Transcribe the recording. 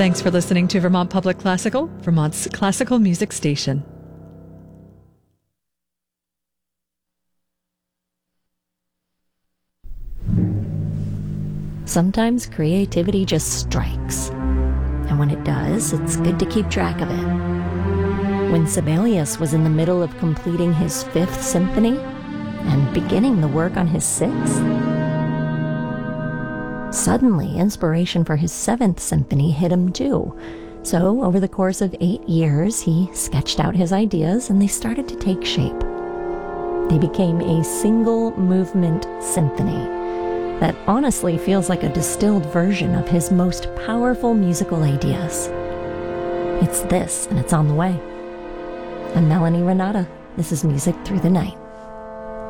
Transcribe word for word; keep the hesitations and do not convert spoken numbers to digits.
Thanks for listening to Vermont Public Classical, Vermont's classical music station. Sometimes creativity just strikes. And when it does, it's good to keep track of it. When Sibelius was in the middle of completing his fifth symphony and beginning the work on his sixth, suddenly inspiration for his seventh symphony hit him too. So over the course of eight years, he sketched out his ideas and they started to take shape. They became a single movement symphony that honestly feels like a distilled version of his most powerful musical ideas. It's this, and it's on the way. I'm Melanie Renata. This is Music Through the Night.